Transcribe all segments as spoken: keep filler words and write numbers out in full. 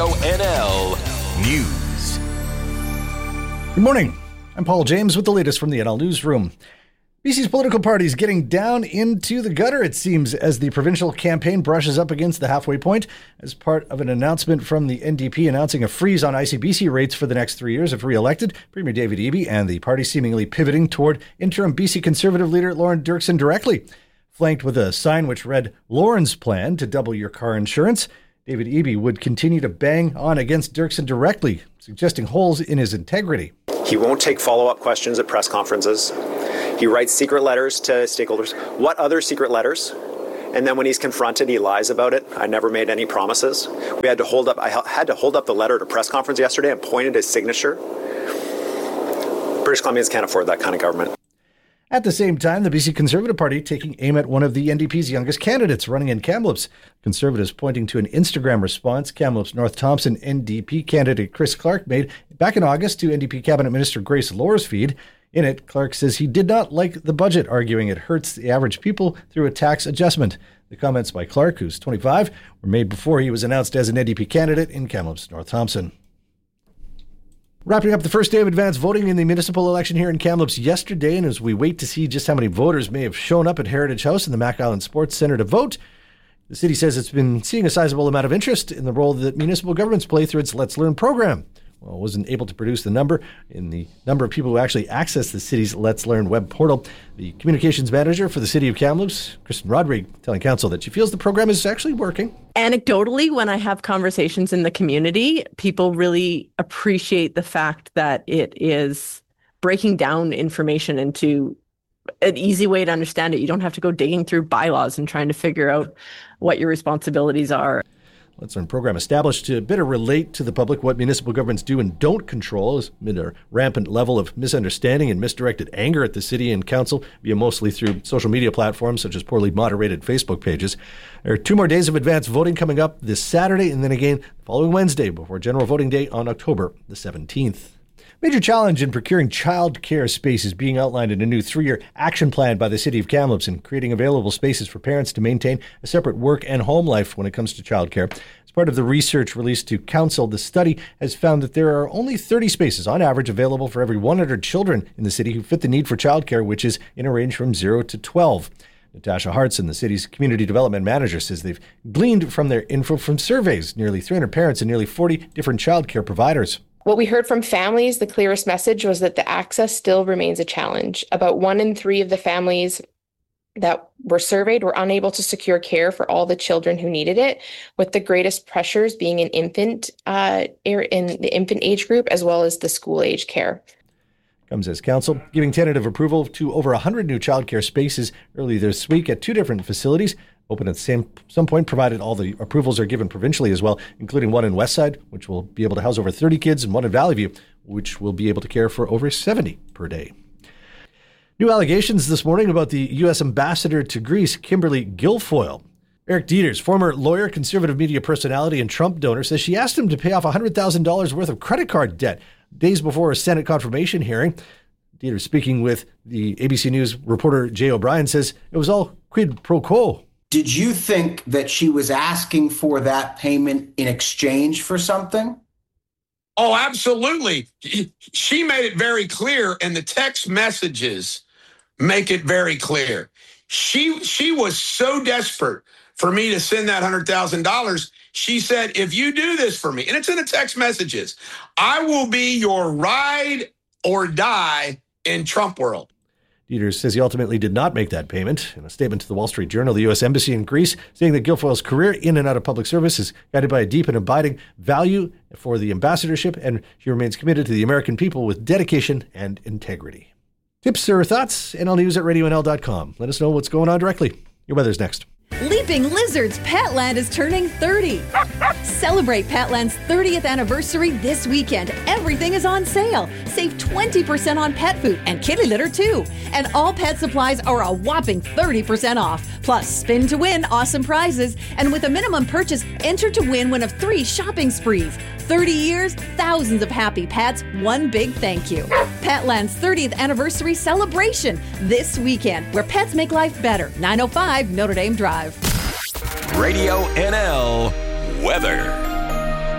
Radio N L News. Good morning. I'm Paul James with the latest from the N L Newsroom. B C's political party is getting down into the gutter, it seems, as the provincial campaign brushes up against the halfway point as part of an announcement from the N D P announcing a freeze on I C B C rates for the next three years if re-elected. Premier David Eby and the party seemingly pivoting toward interim B C Conservative leader Lauren Dirksen directly. Flanked with a sign which read, Lauren's plan to double your car insurance, David Eby would continue to bang on against Dirksen directly, suggesting holes in his integrity. He won't take follow-up questions at press conferences. He writes secret letters to stakeholders. What other secret letters? And then when he's confronted, he lies about it. I never made any promises. We had to hold up, I had to hold up the letter at a press conference yesterday and pointed his signature. British Columbians can't afford that kind of government. At the same time, the B C Conservative Party taking aim at one of the N D P's youngest candidates running in Kamloops. Conservatives pointing to an Instagram response Kamloops North Thompson N D P candidate Chris Clark made back in August to N D P Cabinet Minister Grace Lohr's feed. In it, Clark says he did not like the budget, arguing it hurts the average people through a tax adjustment. The comments by Clark, who's twenty-five, were made before he was announced as an N D P candidate in Kamloops North Thompson. Wrapping up the first day of advance voting in the municipal election here in Kamloops yesterday, and as we wait to see just how many voters may have shown up at Heritage House and the Mac Island Sports Centre to vote, the city says it's been seeing a sizable amount of interest in the role that municipal governments play through its Let's Learn program. Well, wasn't able to produce the number in the number of people who actually access the city's Let's Learn web portal. The communications manager for the city of Kamloops, Kristen Rodrigue, telling council that she feels the program is actually working. Anecdotally, when I have conversations in the community, people really appreciate the fact that it is breaking down information into an easy way to understand it. You don't have to go digging through bylaws and trying to figure out what your responsibilities are. Let's Learn program established to better relate to the public what municipal governments do and don't control amid a rampant level of misunderstanding and misdirected anger at the city and council via mostly through social media platforms such as poorly moderated Facebook pages. There are two more days of advance voting coming up this Saturday and then again the following Wednesday before general voting day on October the seventeenth. Major challenge in procuring child care spaces being outlined in a new three-year action plan by the City of Kamloops in creating available spaces for parents to maintain a separate work and home life when it comes to child care. As part of the research released to Council, the study has found that there are only thirty spaces on average available for every one hundred children in the city who fit the need for child care, which is in a range from zero to twelve. Natasha Hartson, the city's community development manager, says they've gleaned from their info from surveys, nearly three hundred parents and nearly forty different child care providers. What we heard from families, the clearest message was that the access still remains a challenge. About one in three of the families that were surveyed were unable to secure care for all the children who needed it, with the greatest pressures being in infant, uh, in the infant age group, as well as the school age care. Comes as council giving tentative approval to over one hundred new childcare spaces early this week at two different facilities, open at the same some point, provided all the approvals are given provincially as well, including one in Westside, which will be able to house over thirty kids, and one in Valley View, which will be able to care for over seventy per day. New allegations this morning about the U S ambassador to Greece, Kimberly Guilfoyle. Eric Dieters, former lawyer, conservative media personality, and Trump donor, says she asked him to pay off one hundred thousand dollars worth of credit card debt days before a Senate confirmation hearing. Dieters, speaking with the A B C News reporter Jay O'Brien, says it was all quid pro quo. Did you think that she was asking for that payment in exchange for something? Oh, absolutely. She made it very clear, and the text messages make it very clear. She she was so desperate for me to send that one hundred thousand dollars. She said, if you do this for me, and it's in the text messages, I will be your ride or die in Trump world. Dieters says he ultimately did not make that payment. In a statement to the Wall Street Journal, the U S Embassy in Greece saying that Guilfoyle's career in and out of public service is guided by a deep and abiding value for the ambassadorship, and she remains committed to the American people with dedication and integrity. Tips or thoughts? N L News at radio N L dot com. Let us know what's going on directly. Your weather's next. Leaping Lizards Petland is turning thirty. Celebrate Petland's thirtieth anniversary this weekend. Everything is on sale. Save twenty percent on pet food and kitty litter too. And all pet supplies are a whopping thirty percent off. Plus, spin to win awesome prizes. And with a minimum purchase, enter to win one of three shopping sprees. thirty years, thousands of happy pets, one big thank you. Petland's thirtieth anniversary celebration this weekend, where pets make life better. nine oh five Notre Dame Drive. Radio N L weather.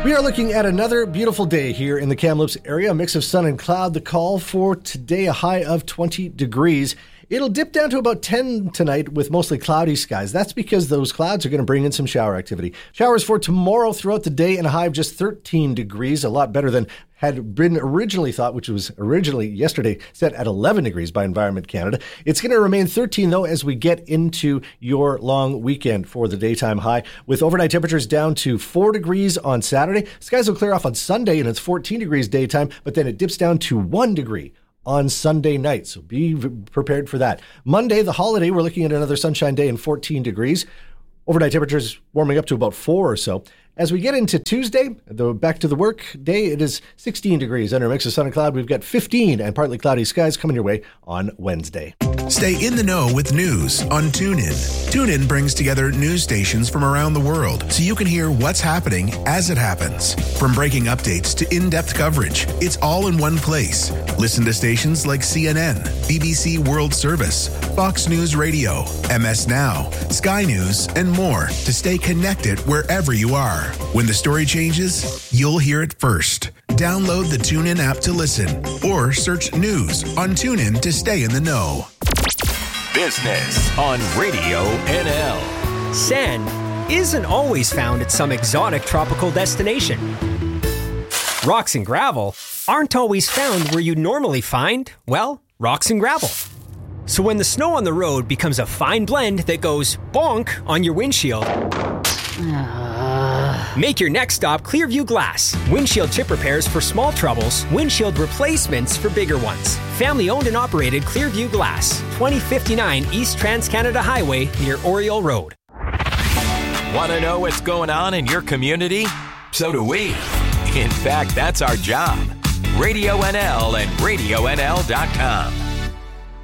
We are looking at another beautiful day here in the Kamloops area, a mix of sun and cloud. The call for today, a high of twenty degrees. It'll dip down to about ten tonight with mostly cloudy skies. That's because those clouds are going to bring in some shower activity. Showers for tomorrow throughout the day and a high of just thirteen degrees, a lot better than had been originally thought, which was originally yesterday set at eleven degrees by Environment Canada. It's going to remain thirteen, though, as we get into your long weekend for the daytime high, with overnight temperatures down to four degrees on Saturday. Skies will clear off on Sunday, and it's fourteen degrees daytime, but then it dips down to one degree on Sunday night, so be prepared for that. Monday, the holiday, we're looking at another sunshine day and fourteen degrees. Overnight temperatures warming up to about four or so. As we get into Tuesday, the back to the work day, it is sixteen degrees under a mix of sun and cloud. We've got fifteen and partly cloudy skies coming your way on Wednesday. Stay in the know with news on TuneIn. TuneIn brings together news stations from around the world so you can hear what's happening as it happens. From breaking updates to in-depth coverage, it's all in one place. Listen to stations like C N N, B B C World Service, Fox News Radio, M S Now, Sky News, and more to stay connected wherever you are. When the story changes, you'll hear it first. Download the TuneIn app to listen or search news on TuneIn to stay in the know. Business on Radio N L. Sand isn't always found at some exotic tropical destination. Rocks and gravel aren't always found where you'd normally find, well, rocks and gravel. So when the snow on the road becomes a fine blend that goes bonk on your windshield, make your next stop Clearview Glass. Windshield chip repairs for small troubles, windshield replacements for bigger ones. Family owned and operated Clearview Glass, twenty fifty-nine East Trans-Canada Highway near Oriole Road. Want to know what's going on in your community? So do we. In fact, that's our job. Radio N L and radio N L dot com.